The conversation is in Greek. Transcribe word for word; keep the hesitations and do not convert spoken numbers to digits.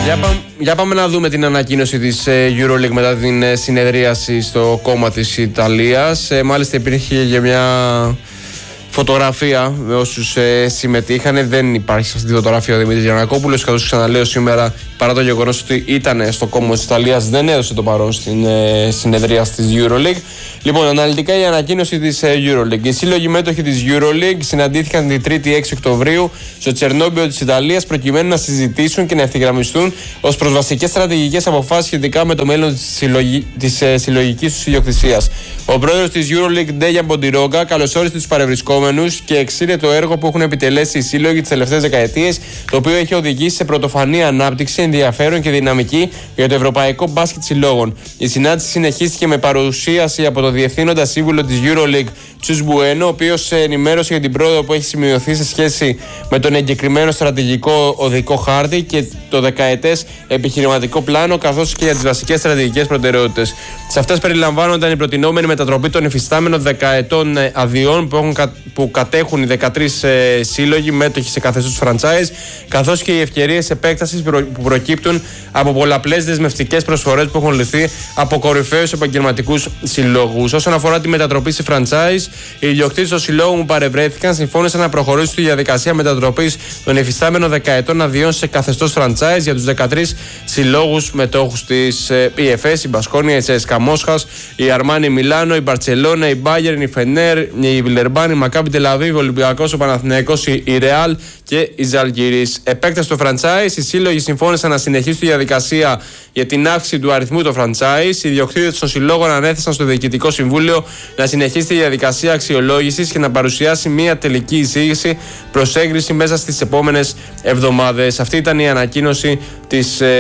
Για, πά, για πάμε να δούμε την ανακοίνωση της EuroLeague μετά την συνεδρίαση στο κόμμα της Ιταλίας. Ε, μάλιστα υπήρχε και μια φωτογραφία με όσους ε, συμμετείχαν. Δεν υπάρχει σε αυτή τη φωτογραφία ο Δημήτρης Γιαννακόπουλος, καθώς ξαναλέω σήμερα, παρά το γεγονός ότι ήταν στο κόμμα της Ιταλίας, δεν έδωσε το παρόν στην ε, συνεδρία της EuroLeague. Λοιπόν, αναλυτικά η ανακοίνωση της ε, EuroLeague. Οι σύλλογοι μέτοχοι της EuroLeague συναντήθηκαν την τρίτη έξι Οκτωβρίου στο Τσερνόμπιο της Ιταλίας προκειμένου να συζητήσουν και να ευθυγραμμιστούν ως προς βασικές στρατηγικές αποφάσεις σχετικά με το μέλλον της, συλλογι... της ε, συλλογικής τους ιδιοκτησίας. Ο πρόεδρος της EuroLeague, Ντέιαν Ποντιρόγκα, καλωσόρισε τους παρευρισκόμενους και εξήρε το έργο που έχουν επιτελέσει οι σύλλογοι τις τελευταίες δεκαετίες, το οποίο έχει οδηγήσει σε πρωτοφανή ανάπτυξη, ενδιαφέρον και δυναμική για το ευρωπαϊκό μπάσκετ συλλόγων. Η συνάντηση συνεχίστηκε με παρουσίαση από τον διευθύνοντα σύμβουλο της EuroLeague, Τσους Μπουένο, ο οποίος ενημέρωσε για την πρόοδο που έχει σημειωθεί σε σχέση με τον εγκεκριμένο στρατηγικό οδικό χάρτη και το δεκαετές επιχειρηματικό πλάνο, καθώς και για τις βασικές στρατηγικές προτεραιότητες. Σε αυτές περιλαμβάνονταν η προτινόμενη μετατροπή των υφιστάμενων δεκαετών αδειών που, έχουν, που κατέχουν οι δεκατρείς ε, σύλλογοι μέτοχοι σε καθεστώς franchise, καθώς και οι ευκαιρίες επέκτασης που προκύπτουν από πολλαπλές δεσμευτικές προσφορές που έχουν ληφθεί από κορυφαίους επαγγελματικούς συλλόγους. Όσον αφορά τη μετατροπή σε franchise, οι ιδιοκτήτες των συλλόγων που παρευρέθηκαν συμφώνησαν να προχωρήσουν στη διαδικασία μετατροπής των υφιστάμενων δεκαετών αδειών σε καθεστώς franchise για τους δεκατρείς συλλόγους μετόχους της η εφ ες, η Μπασκόνια, η Τσέσκα Μόσχας, η Αρμάνι Μιλάνο, η Μπαρτσελώνα, η Μπάγερν, η Φενέρ, η Βιλερμπάν, η Μακάμπι Τελαβίβ, ο Ολυμπιακός, ο Παναθηναϊκός, η Ρεάλ και η Ζαλγκιρίς. Επέκταση στο franchise, οι σύλλογοι συμφώνησαν να συνεχίσουν τη διαδικασία για την αύξηση του αριθμού των franchise. Οι ιδιοκτήτες των συλλόγων ανέθεσαν στο Διοικητικό Συμβούλιο να συνεχίσει τη διαδικασία αξιολόγησης και να παρουσιάσει μια τελική εισήγηση προς έγκριση μέσα στις επόμενες εβδομάδες. Αυτή ήταν η ανακοίνωση της